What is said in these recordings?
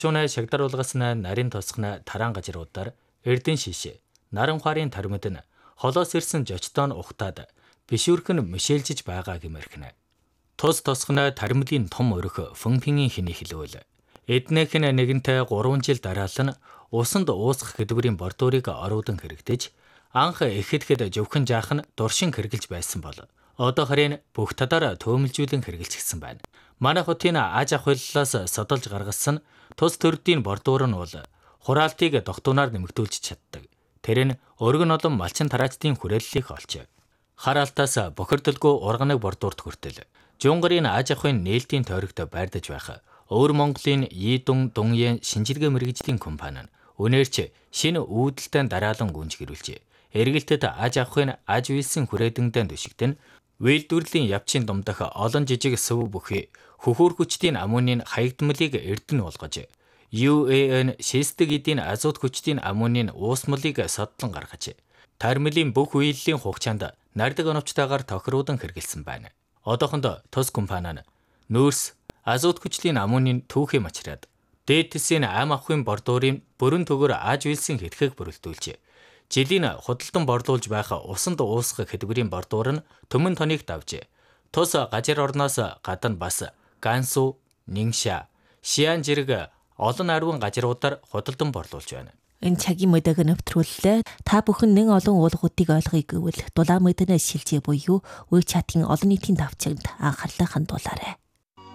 Чунай шагдаруулгасна нарийн тосгона таран гажруудаар эрдэн шишээ, наран хуарын тармид нь холоос ирсэн жочтоо нь ухтаад бишүүрхэн мишэлжиж байгаа гэмэрхнэ. Тус тосгона тармидын том өрөх фүнпингийн хиний хэлвэл эднийх нь нэгэнтээ 3 жил дараалан усанд уусгах хөдөлмөрийн бордуурыг оруудан хэрэгдэж анх ихэдхэд зөвхөн жаах нь дуршин хэрэгжилж байсан бол одоо харин бүх тадар төмөлжүүлэн хэрэгжилчихсэн байна. Манай хотын аж ахуйллаас содолж гаргасан тус төрдийн бордуур нь бол хураалтыг дохтунаар нэмэгдүүлж чаддаг. Тэр нь өргөн олон малчин тараачдын хүрээллийг олж хараалтаас бохирдолгүй урганаг бордуурт хүртэл Жунгарын аж ахуйн нээлтийн тойрогт байрдаж байх Өвөр Монголын Йидун Дуньян шинжилгээ мэргэжлийн компани нь өнөөрч шинэ үүдэлтэй дараалан гүнж гэрүүлжээ. Эргэлтэд аж ахуйн аж үйлсэн хүрээдэндээ төшигдөн үйлдвэрлэлийн явцын дундах олон жижиг сүв бүхий хөхүүр хүчтийн аммонийн хаягдмалыг эрдэнэ болгож UAN шистэг эдийн азот хүчтийн аммонийн уусмалыг соддлон гаргаж тармилийн бүх үйллийн хугацаанд нардаг оновчтойгоор тохируудан хэрэгэлсэн байна. Одоохондоо тус компани нь нөөц азот хүчлийн аммонийн түүхий мачраад дээд тэсийн ам ахуйн бордуурын бүрэн төгөр аж үйлсэн хэдхэг бүрэлдүүлж жилийн худалдан борлуулж байх усанд уусгах хөдөлмөрийн бордуур нь төмөн тоныг давж тус гажир орноос гадна бас Гансу, Нингша, Шиан зэрэг олон арван гажруудаар худалдан борлуулж байна. Энэ цагийн мэдээг нэвтрүүллээ. Та бүхэн нэн олон уулгуудыг ойлгоё гэвэл дулаан мэдэнэ шилжээ буюу үе чатын олон нийтийн давчинд анхаарлаа хандуулаарай.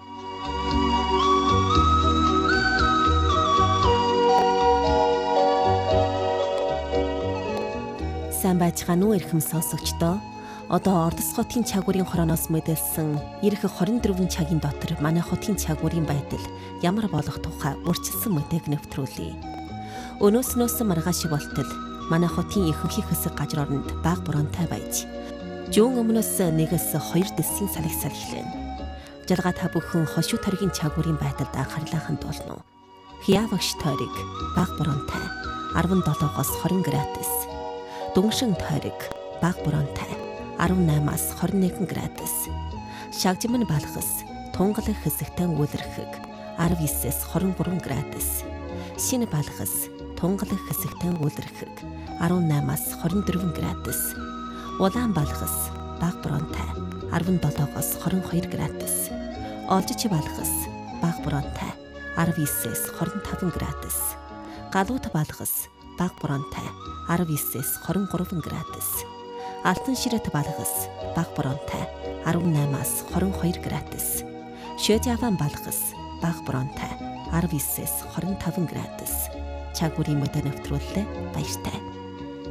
Сайн байцгаана уу эрхэм сонсогчдоо. Одоо Ордос хотын чагуурын хорооноос мэдээлсэн ирэх 24 цагийн дотор манай хотын чагуурын байдал ямар болох тухай урьдчилсан мэдээг нэвтрүүлье. Өнөөснөөс маргааш болтол манай хотын ихэнх хэсэг гажир оронд баг бураантай байж жуун өмнөөс 1-2 дэсийн салхисал эхлэв. Жалгаа та бүхэн хошуу таргийн чагуурын байдалд анхаарлаа хандуулна уу? Хиавагш тойрог баг бураантай 17-оос 20 градус. Дүншин тойрог баг бураантай 18-аас 21 градус. Шагжимн балхас тунгалаг хэсэгтэн үлэрхэг 19-с 23 градус. Шинэ балхас тунгалаг хэсэгтэн үлэрхэг 18-аас 24 градус. Улаан балхас баг бураантай 17-оос 22 градус. Олжич балхас баг бураантай 19-с 25 градус. Галуут балхас баг бураантай 19-с 23 градус. Алтан ширэт балхас баг бураантай 18-аас 22 градус. Шөжаван балхас баг бураантай 19-с 25 градус. Чагуурын мэдээ нэвтрүүллээ баяртай.